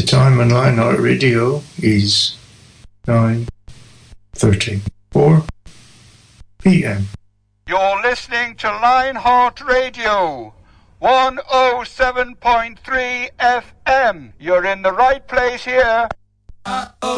time on Lionheart Radio is 9:34 p.m. You're listening to Lionheart Radio, 107.3 FM. You're in the right place here.